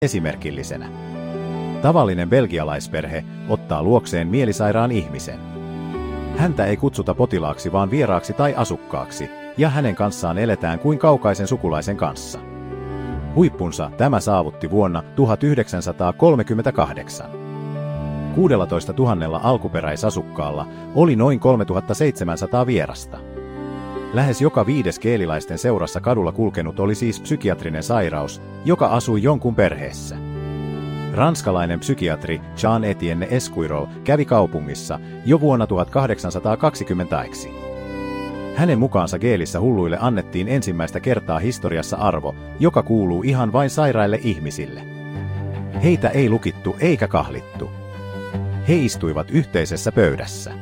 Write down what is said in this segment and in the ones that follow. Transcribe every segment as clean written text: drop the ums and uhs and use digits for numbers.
esimerkillisenä. Tavallinen belgialaisperhe ottaa luokseen mielisairaan ihmisen. Häntä ei kutsuta potilaaksi vaan vieraaksi tai asukkaaksi, ja hänen kanssaan eletään kuin kaukaisen sukulaisen kanssa. Huippunsa tämä saavutti vuonna 1938. 16 000 alkuperäisasukkaalla oli noin 3700 vierasta. Lähes joka 5. geeliläisten seurassa kadulla kulkenut oli siis psykiatrinen sairaus, joka asui jonkun perheessä. Ranskalainen psykiatri Jean-Étienne Esquirol kävi kaupungissa jo vuonna 1820. Hänen mukaansa geelissä hulluille annettiin ensimmäistä kertaa historiassa arvo, joka kuuluu ihan vain sairaille ihmisille. Heitä ei lukittu eikä kahlittu. He istuivat yhteisessä pöydässä.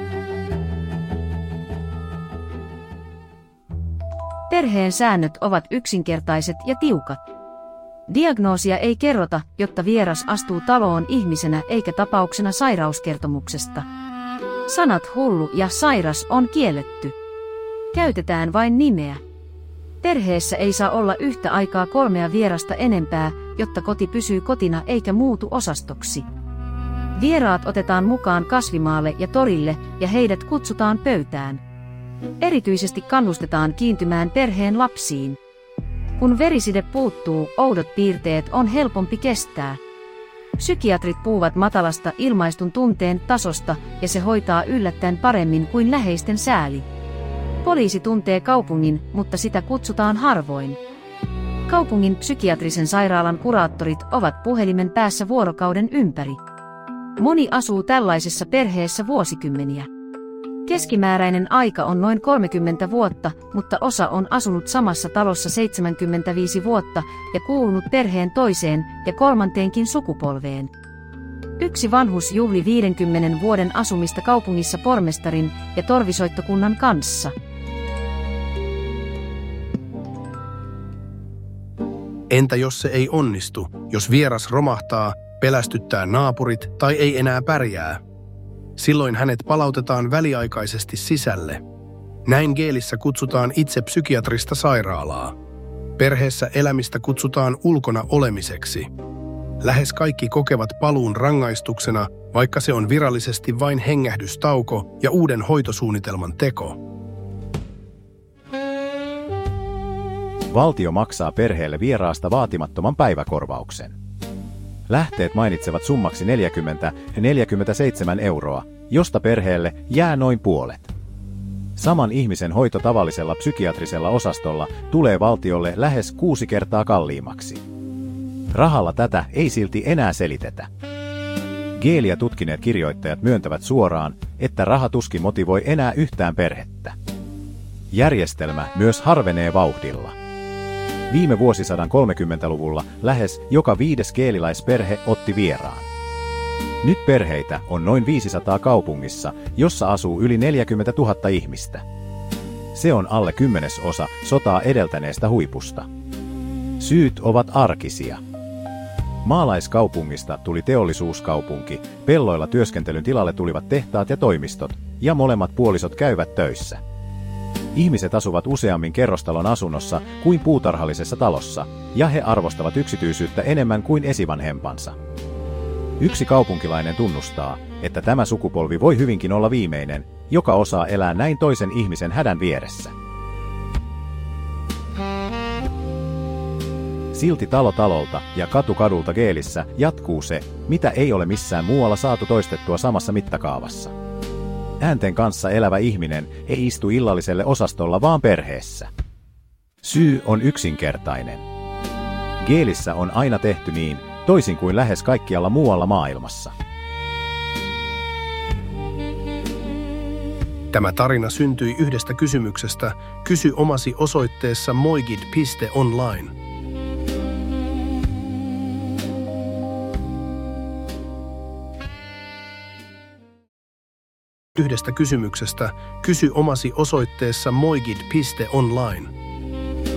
Perheen säännöt ovat yksinkertaiset ja tiukat. Diagnoosia ei kerrota, jotta vieras astuu taloon ihmisenä eikä tapauksena sairauskertomuksesta. Sanat hullu ja sairas on kielletty. Käytetään vain nimeä. Perheessä ei saa olla yhtä aikaa 3 vierasta enempää, jotta koti pysyy kotina eikä muutu osastoksi. Vieraat otetaan mukaan kasvimaalle ja torille ja heidät kutsutaan pöytään. Erityisesti kannustetaan kiintymään perheen lapsiin. Kun veriside puuttuu, oudot piirteet on helpompi kestää. Psykiatrit puhuvat matalasta ilmaistun tunteen tasosta ja se hoitaa yllättäen paremmin kuin läheisten sääli. Poliisi tuntee kaupungin, mutta sitä kutsutaan harvoin. Kaupungin psykiatrisen sairaalan kuraattorit ovat puhelimen päässä vuorokauden ympäri. Moni asuu tällaisessa perheessä vuosikymmeniä. Keskimääräinen aika on noin 30 vuotta, mutta osa on asunut samassa talossa 75 vuotta ja kuulunut perheen toiseen ja kolmanteenkin sukupolveen. Yksi vanhus juhli 50 vuoden asumista kaupungissa pormestarin ja torvisoittokunnan kanssa. Entä jos se ei onnistu, jos vieras romahtaa, pelästyttää naapurit tai ei enää pärjää? Silloin hänet palautetaan väliaikaisesti sisälle. Näin geelissä kutsutaan itse psykiatrista sairaalaa. Perheessä elämistä kutsutaan ulkona olemiseksi. Lähes kaikki kokevat paluun rangaistuksena, vaikka se on virallisesti vain hengähdystauko ja uuden hoitosuunnitelman teko. Valtio maksaa perheelle vieraasta vaatimattoman päiväkorvauksen. Lähteet mainitsevat summaksi 40–47 euroa, josta perheelle jää noin puolet. Saman ihmisen hoito tavallisella psykiatrisella osastolla tulee valtiolle lähes 6 kertaa kalliimmaksi. Rahalla tätä ei silti enää selitetä. Geeliä tutkineet kirjoittajat myöntävät suoraan, että raha tuskin motivoi enää yhtään perhettä. Järjestelmä myös harvenee vauhdilla. Viime vuosisadan 30-luvulla lähes joka 5. geeliläisperhe otti vieraan. Nyt perheitä on noin 500 kaupungissa, jossa asuu yli 40 000 ihmistä. Se on alle 10% sotaa edeltäneestä huipusta. Syyt ovat arkisia. Maalaiskaupungista tuli teollisuuskaupunki, pelloilla työskentelyn tilalle tulivat tehtaat ja toimistot, ja molemmat puolisot käyvät töissä. Ihmiset asuvat useammin kerrostalon asunnossa kuin puutarhallisessa talossa, ja he arvostavat yksityisyyttä enemmän kuin esivanhempansa. Yksi kaupunkilainen tunnustaa, että tämä sukupolvi voi hyvinkin olla viimeinen, joka osaa elää näin toisen ihmisen hädän vieressä. Silti talo talolta ja katu kadulta geelissä jatkuu se, mitä ei ole missään muualla saatu toistettua samassa mittakaavassa. Äänten kanssa elävä ihminen ei istu illalliselle osastolla vaan perheessä. Syy on yksinkertainen. Geelissä on aina tehty niin, toisin kuin lähes kaikkialla muualla maailmassa. Tämä tarina syntyi yhdestä kysymyksestä. Kysy omasi osoitteessa moigid.online. Yhdestä kysymyksestä. Kysy omasi osoitteessa moigid.online.